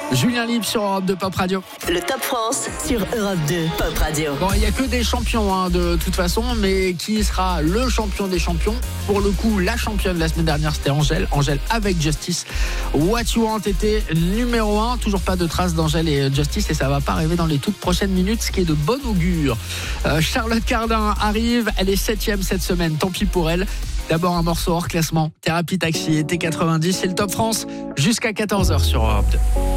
Julien Libre sur Europe 2 Pop Radio. Le Top France sur Europe 2 Pop Radio. Bon, il n'y a que des champions de toute façon, mais qui sera le champion des champions? Pour le coup, la championne la semaine dernière, c'était Angèle avec Justice. What You Want était numéro 1. Toujours pas de traces d'Angèle et Justice, et ça va pas arriver dans les toutes prochaines minutes, ce qui est de bon augure. Charlotte Cardin arrive, elle est 7e cette semaine, tant pis pour elle. D'abord un morceau hors classement, Thérapie Taxi, été 90, c'est le Top France jusqu'à 14h sur Europe 2.